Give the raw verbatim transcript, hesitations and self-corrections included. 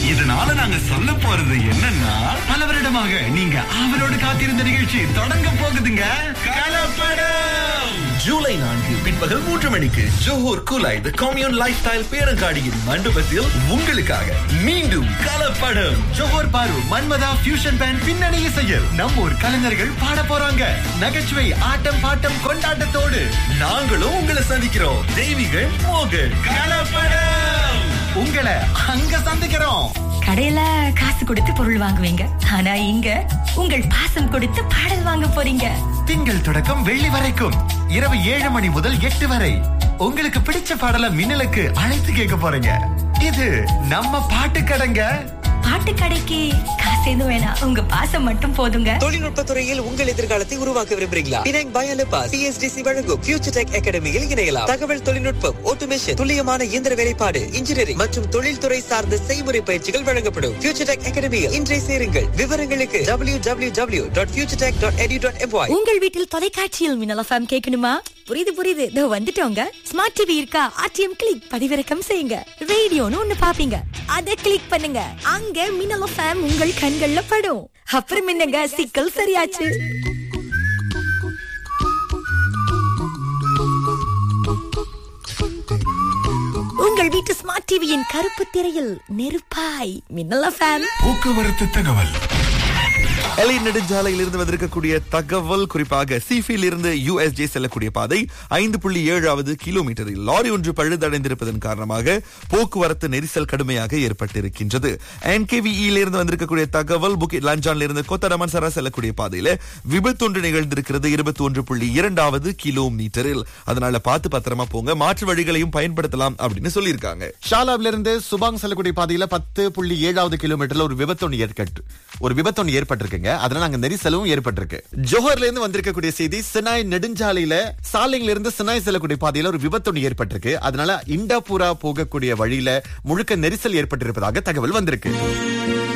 இதனால நாங்க சொல்ல போறது என்னன்னா, பல வருடமாக நீங்க அவரோடு காத்திருந்த நிகழ்ச்சி தொடங்க போகுதுங்க. கலப்படம் ஜூலை நான்கு பிற்பகல் மூன்று மணிக்கு ஜோஹர் குலாய் தி கம்யூன் லைஃப் ஸ்டைல் பேரங்காடியின் மண்டபத்தில் உங்களுக்காக மீண்டும் கலப்படம். ஜோஹர் பாரு மன்மதா ஃபியூஷன் பேண்ட் பின்னணி இசையில் நம்ம ஊர் கலைஞர்கள் பாட போறாங்க. நகைச்சுவை, ஆட்டம் பாட்டம் கொண்டாட்டத்தோடு நாங்களும் உங்களை சந்திக்கிறோம். தெய்வீகள் மோகன். கலப்படம் உங்களை அங்க சந்திக்கிறோம். கடையில காசு கொடுத்து பொருள் வாங்குவீங்க, ஆனா இங்க உங்கள் பாசம் கொடுத்து பாடல் வாங்க போறீங்க. திங்கள் தொடக்கம் வெள்ளி வரைக்கும் இரவு ஏழு மணி முதல் எட்டு வரை உங்களுக்கு பிடிச்ச பாடலை மின்னலுக்கு அழைத்து கேட்க போறீங்க. இது நம்ம பாட்டு கடைங்க. பாட்டு கடைக்கு காசு எதுவும் வேணாம், உங்க பாசம் மட்டும் போதுங்க. தொழில்நுட்ப துறையில் உங்கள் எதிர்காலத்தை உருவாக்க விரும்புகிறீங்களா? பினாங் பயாலபா சிஎஸ்டிசி வழங்கும் ஃபியூச்சர் டெக் அகாடமியில் இணையலாம். தகவல் தொழில்நுட்பம், ஆட்டோமேஷன், துல்லியமான இயந்திர வேலைப்பாடு, இன்ஜினியரிங் மற்றும் தொழில்துறை சார்ந்த செய்முறை பயிற்சிகள் வழங்கப்படும். ஃபியூச்சர் டெக் அகாடமியில் இன்றைய சேருங்கள். விவரங்களுக்கு W W W dot future tech dot எடு டாட் எம்ஒய். உங்கள் வீட்டில் தொலைக்காட்சியில் மின்னல் எஃப்எம் கேட்கணுமா? புரியுது புரியுது, இதோ வந்துட்டோங்க. ஸ்மார்ட் டிவி இருக்கா? ஆர்டிஎம் கிளிக் பதிவிறக்கம் செய்யுங்க. ரேடியோன்னு ஒண்ணு பாப்பீங்க, அதை கிளிக் பண்ணுங்க. அங்க மின்னல் எஃப்எம் உங்கள் கண்கள்ல படும். அப்புறம் என்னங்க, சிக்கல் சரியாச்சு. உங்கள் வீட்டு ஸ்மார்ட் டிவியின் கருப்பு திரையில் நெருப்பாய் மின்னல் எஃப்எம். போக்குவரத்து தகவல். எலி நெடுஞ்சாலையில் இருந்து வந்திருக்கக்கூடிய தகவல், குறிப்பாக சிஃபில் இருந்து யூஎஸ்ஜே செல்லக்கூடிய பாதை ஐந்து புள்ளி ஏழாவது கிலோமீட்டரில் லாரி ஒன்று பழுதடைந்திருப்பதன் காரணமாக போக்குவரத்து நெரிசல் கடுமையாக ஏற்பட்டிருக்கின்றது. என்கேவிஇல இருந்து வந்திருக்கக்கூடிய தகவல், புக்கிட் லஞ்சான்ல இருந்து கொத்தரமன்சரா செல்லக்கூடிய பாதையில விபத்து ஒன்று நிகழ்ந்திருக்கிறது இருபத்தி ஒன்று புள்ளி இரண்டாவது கிலோமீட்டரில். அதனால பார்த்து பத்திரமா போங்க, மாற்று வழிகளையும் பயன்படுத்தலாம் அப்படின்னு சொல்லியிருக்காங்க. ஷாலாப்ல இருந்து சுபாங் செல்லக்கூடிய பாதையில பத்து புள்ளி ஏழாவது கிலோமீட்டர்ல ஒரு விபத்து ஒன்று ஏற்பட்டு ஒரு விபத்து ஒன்று ஏற்பட்டிருக்குங்க. அதனால அங்க நெரிசலும் ஏற்பட்டிருக்கு. ஜோஹர்ல இருந்து வந்திருக்கக்கூடிய செய்தி, சினாய் நெடுஞ்சாலையில சாலிங்ல இருந்து சினாய் செல்லக்கூடிய பாதையில ஒரு விபத்து ஒன்று ஏற்பட்டிருக்கு. அதனால இண்டாபூரா போகக்கூடிய வழியில முழுக்க நெரிசல் ஏற்பட்டிருப்பதாக தகவல் வந்திருக்கு.